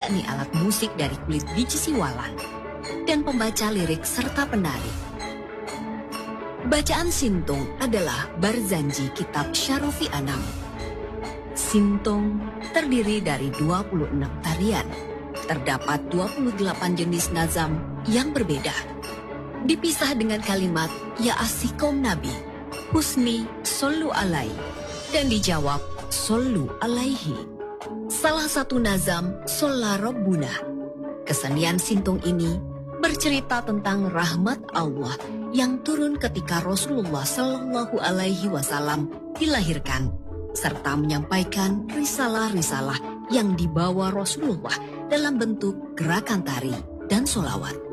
yakni alat musik dari kulit biji siwalan, dan pembaca lirik serta penari. Bacaan Sintong adalah Barzanji Kitab Syarofi Anam. Sintong terdiri dari 26 tarian. Terdapat 28 jenis nazam yang berbeda. Dipisah dengan kalimat Ya Asikom Nabi, Husni Sallu Alaihi, dan dijawab Sallu Alaihi. Salah satu nazam Sholla Rabbuna. Kesenian Sintong ini bercerita tentang rahmat Allah yang turun ketika Rasulullah Shallallahu Alaihi Wasallam dilahirkan, serta menyampaikan risalah-risalah yang dibawa Rasulullah dalam bentuk gerakan tari dan sholawat.